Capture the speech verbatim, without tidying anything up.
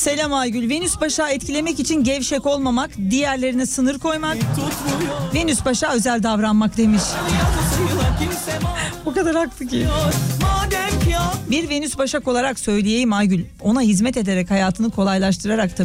Selam Aygül. Venüs Başa etkilemek için gevşek olmamak, diğerlerine sınır koymak. Venüs Başa özel davranmak demiş. O kadar haklı ki. Bir Venüs Başak olarak söyleyeyim Aygül. Ona hizmet ederek, hayatını kolaylaştırarak tabii